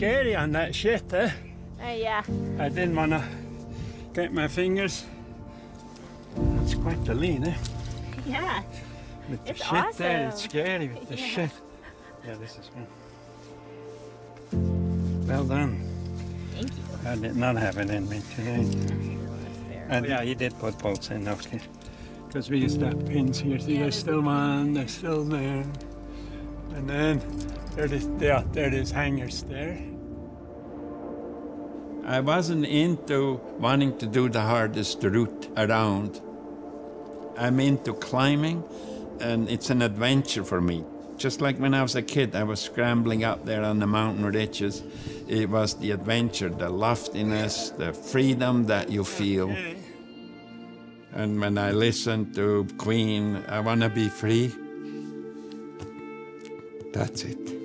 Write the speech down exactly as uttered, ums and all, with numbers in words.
scary on that shit, eh? Uh, yeah. I didn't want to get my fingers. It's quite the lean, eh? Yeah. With the It's shit there, it's awesome. scary with the Yeah. shit. Yeah, this is one. Well done. Thank you. I did not have it in me today. That's fair. And yeah, you did put bolts in, okay. Because we used to have pins here. See, Yeah, there's there's still a pin. one, there's still there. And then there is, yeah, there is hangers there. I wasn't into wanting to do the hardest route around. I'm into climbing, and it's an adventure for me. Just like when I was a kid, I was scrambling up there on the mountain ridges. It was the adventure, the loftiness, the freedom that you feel. Okay. And when I listen to Queen, I want to be free. That's it.